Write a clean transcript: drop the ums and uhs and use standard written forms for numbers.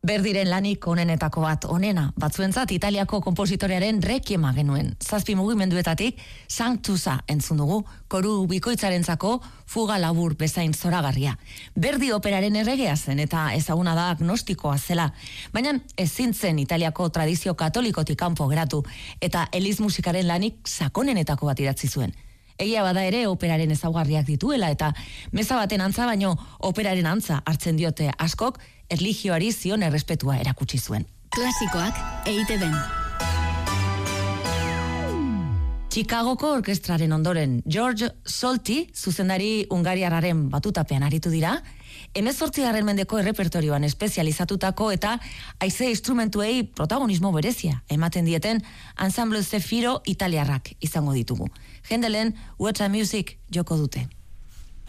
Berdiren lanik onenetako bat onena, batzuentzat Italiako konpositorearen Requiema genuen. 7 mugimenduetatik Sanctusa entzun dugu, koru bikoitzarentzako fuga labur bezain zoragarria. Verdi operaren erregea zen eta ezaguna da agnostikoa zela, baina ezin zen Italiako tradizio katolikotik kanpo geratu eta eliz musikaren lanik sakonenetako bat idatzi zuen. Egia bada ere operaren ezaugarriak dituela eta meza baten antza baino operaren antza hartzen diote askok, erlijioari zion errespetua erakutsi zuen. Klasikoak EITB-n. Chicagoko orkestraren ondoren George Solti, zuzendari hungariarraren batutapean aritu dira, 18. mendeko errepertorioan espezializatutako eta haize instrumentuei protagonismo berezia ematen dieten Ensemble Zefiro italiarrak izango ditugu. Händelen What a Music joko dute.